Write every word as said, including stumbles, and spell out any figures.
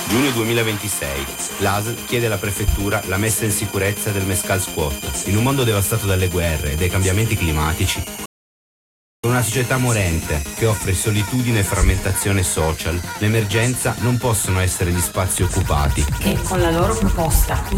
Giugno duemilaventisei. L'A S L chiede alla prefettura la messa in sicurezza del Mescal Squat. In un mondo devastato dalle guerre e dai cambiamenti climatici, con una società morente che offre solitudine e frammentazione social, l'emergenza non possono essere gli spazi occupati che con la loro proposta